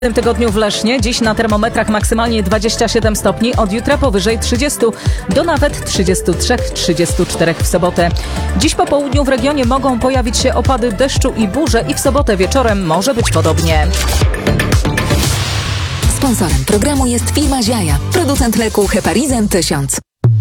W tym tygodniu w Lesznie, dziś na termometrach maksymalnie 27 stopni, od jutra powyżej 30, do nawet 33-34 w sobotę. Dziś po południu w regionie mogą pojawić się opady deszczu i burze i w sobotę wieczorem może być podobnie. Sponsorem programu jest firma Ziaja, producent leku Heparizin 1000.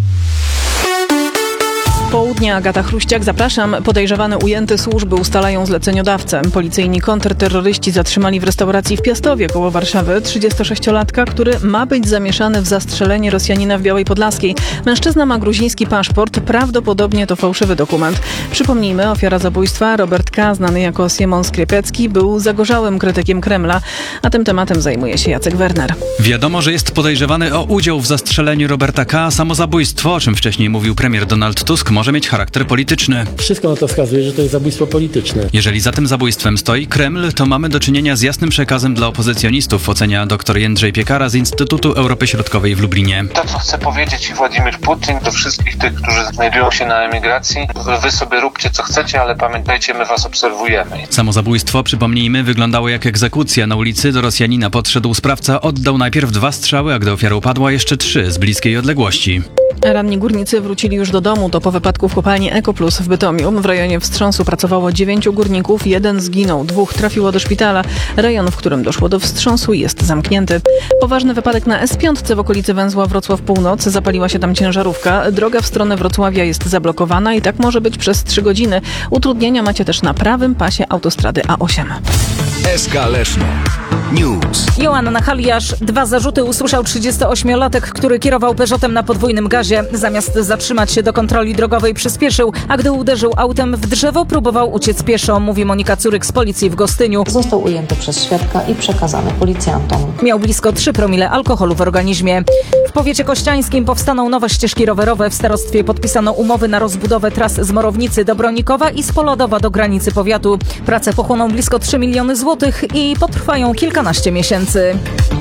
Południe, Agata Chruściak, zapraszam. Podejrzewany ujęty służby ustalają zleceniodawcę. Policyjni kontrterroryści zatrzymali w restauracji w Piastowie koło Warszawy 36-latka, który ma być zamieszany w zastrzelenie Rosjanina w Białej Podlaskiej. Mężczyzna ma gruziński paszport, prawdopodobnie to fałszywy dokument. Przypomnijmy, ofiara zabójstwa Robert K., znany jako Siemon Skrypiecki, był zagorzałym krytykiem Kremla, a tym tematem zajmuje się Jacek Werner. Wiadomo, że jest podejrzewany o udział w zastrzeleniu Roberta K. Samozabójstwo, o czym wcześniej mówił premier Donald Tusk, może mieć charakter polityczny. Wszystko na to wskazuje, że to jest zabójstwo polityczne. Jeżeli za tym zabójstwem stoi Kreml, to mamy do czynienia z jasnym przekazem dla opozycjonistów, ocenia dr Jędrzej Piekara z Instytutu Europy Środkowej w Lublinie. To, co chce powiedzieć Władimir Putin do wszystkich tych, którzy znajdują się na emigracji, wy sobie róbcie co chcecie, ale pamiętajcie, my was obserwujemy. Samozabójstwo, przypomnijmy, wyglądało jak egzekucja. Na ulicy do Rosjanina podszedł sprawca, oddał najpierw 2 strzały, a gdy ofiara upadła, jeszcze 3 z bliskiej odległości. Ranni górnicy wrócili już do domu. To po wypadku w kopalni Ekoplus w Bytomiu. W rejonie wstrząsu pracowało 9 górników, 1 zginął, 2 trafiło do szpitala. Rejon, w którym doszło do wstrząsu, jest zamknięty. Poważny wypadek na S5 w okolicy węzła Wrocław Północ. Zapaliła się tam ciężarówka. Droga w stronę Wrocławia jest zablokowana i tak może być przez 3 godziny. Utrudnienia macie też na prawym pasie autostrady A8. SK Leszno. News. Joanna Haliasz 2 zarzuty usłyszał 38-latek, który kierował Peugeotem na podwójnym gazie. Zamiast zatrzymać się do kontroli drogowej, przyspieszył, a gdy uderzył autem w drzewo, próbował uciec pieszo, mówi Monika Curyk z policji w Gostyniu. Został ujęty przez świadka i przekazany policjantom. Miał blisko 3 promile alkoholu w organizmie. W powiecie kościańskim powstaną nowe ścieżki rowerowe. W starostwie podpisano umowy na rozbudowę tras z Morownicy do Bronikowa i z Poladowa do granicy powiatu. Prace pochłoną blisko 3 miliony złotych i potrwają kilkanaście miesięcy.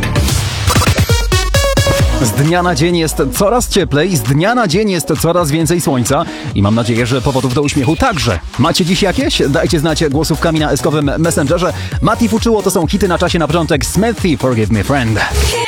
Z dnia na dzień jest coraz cieplej, z dnia na dzień jest coraz więcej słońca i mam nadzieję, że powodów do uśmiechu także. Macie dziś jakieś? Dajcie znać głosówkami na eskowym Messengerze. Mati Fuczyło to są hity na czasie na początek. Smithy, Forgive Me Friend.